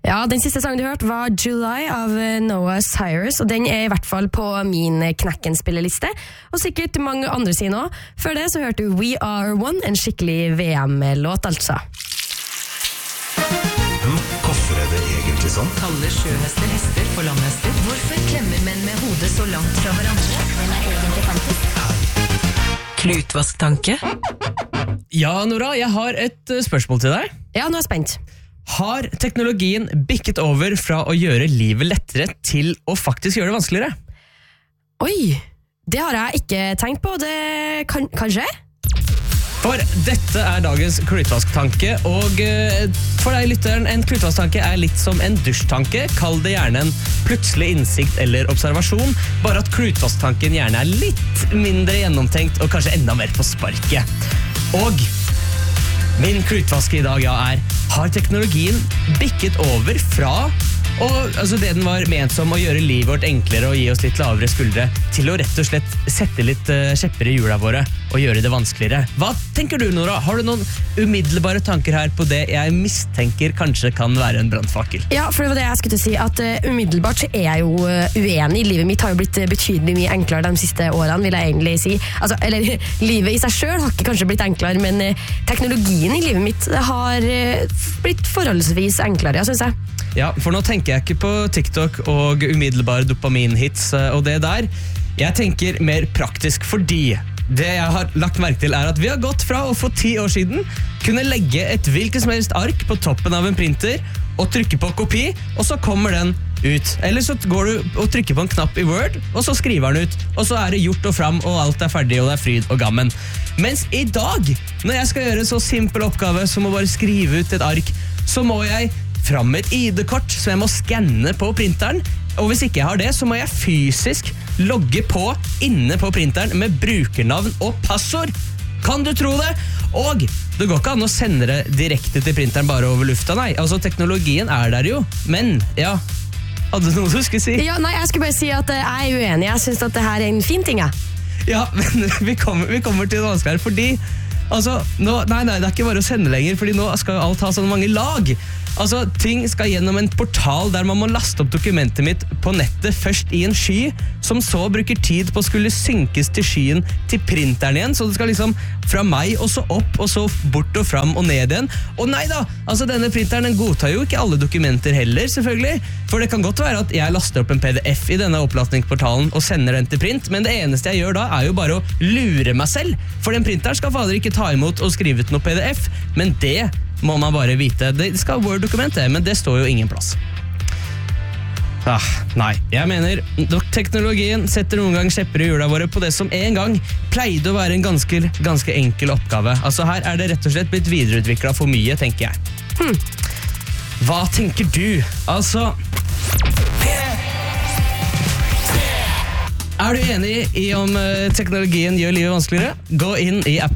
Ja, den siste sangen du hørte var July av Noah Cyrus, og den I hvert fall på min Knekken-spilleliste, og sikkert mange andre sine også. Før det så hørte du We Are One, en skikkelig VM-låt altså. Hvorfor det egentlig sånn? Kaller sjøhester hester for landhester? Hvorfor klemmer menn med hodet så langt fra hverandre? Hvem egentlig fantastisk? Klutvasktanke? Ja, Nora, jeg har et spørsmål til deg. Ja, nå jeg spent. Har teknologien bikket over fra å gjøre livet lettere til å faktisk gjøre det vanskeligere? Oi, det har jeg ikke tenkt på. Det kan skje? For dette dagens klutvasktanke, og for deg lytteren, en klutvasktanke litt som en dusjtanke. Kall det gjerne en plutselig innsikt eller observasjon, bare at klutvasktanken gjerne litt mindre gjennomtenkt og kanskje enda mer på sparket. Og min klutvask I dag har teknologien bikket over fra altså det den var ment som å gjøre livet vårt enklere og gi oss litt lavere skuldre, til å rett og slett sette litt kjepper I hjula våre og gjøre det vanskeligere. Hva tenker du, Nora? Har du noen umiddelbare tanker her på det jeg mistenker kanskje kan være en brannfakkel? Ja, for det var det jeg skulle til å si, at umiddelbart så jeg jo uenig. Livet mitt har jo blitt betydelig mye enklere de siste årene, vil jeg egentlig si. Altså, eller, livet I seg selv har ikke kanskje blitt enklere, men teknologien I livet mitt har blitt forholdsvis enklere, synes jeg. Ja, for nå tenker jeg ikke på TikTok og umiddelbare dopaminhits og det der. Jeg tenker mer praktisk, fordi det jeg har lagt merke til at vi har gått fra å for 10 år siden kunne legge et hvilket som helst ark på toppen av en printer og trykke på kopi, og så kommer den ut. Eller så går du og trykker på en knapp I Word, og så skriver den ut, og så det gjort og fram, og alt ferdig, og det fryd og gammen. Mens I dag, når jeg skal gjøre en så simpel oppgave som å bare skrive ut et ark, så må jeg fram med et ID-kort som jeg må skanne på printeren, og hvis ikke jeg har det, så må jeg fysisk logge på inne på printeren med brukernavn og passord. Kan du tro det? Og det går ikke an å sende det direkte til printeren bare over lufta, nei. Altså, teknologien der jo, men ja, hadde du noe du skulle si? Ja, nei, jeg skulle bare si at jeg uenig. Jeg synes at det her en fin ting, Ja, men vi kommer til det vanskeligere, fordi altså, nei, det ikke bare å sende lenger, fordi nå skal alt ha sånn mange lag. Altså, ting skal gjennom en portal der man må laste opp dokumentet mitt på nettet først I en sky, som så bruker tid på å skulle synkes til skyen til printeren igjen, så det skal liksom fra meg og så opp, og så bort og fram og ned igjen. Og nei da, altså denne printeren den godtar jo ikke alle dokumenter heller, selvfølgelig, for det kan godt være at jeg laster opp en PDF I denne opplastningsportalen og sender den til print, men det eneste jeg gjør da jo bare å lure meg selv, for den printeren skal fader ikke ta imot og skrive ut noe PDF, men det må man bare vite. Det skal Word-dokument men det står jo ingen plass. Nei, jeg mener teknologien setter noen gang kjepper I hjula våre på det som en gang pleide å være en ganske enkel oppgave. Altså her det rett og slett blitt videreutviklet for mye, tenker jeg. Hva tenker du? Altså du enig I om teknologien gjør livet vanskeligere? Gå inn I appen